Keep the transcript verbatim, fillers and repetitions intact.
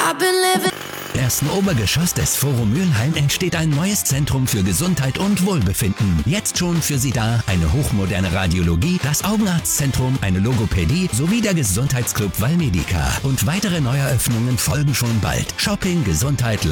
I've been living. Im ersten Obergeschoss des Forum Mülheim entsteht ein neues Zentrum für Gesundheit und Wohlbefinden. Jetzt schon für Sie da eine hochmoderne Radiologie, das Augenarztzentrum, eine Logopädie sowie der Gesundheitsclub Valmedica. Und weitere Neueröffnungen folgen schon bald. Shopping, Gesundheit,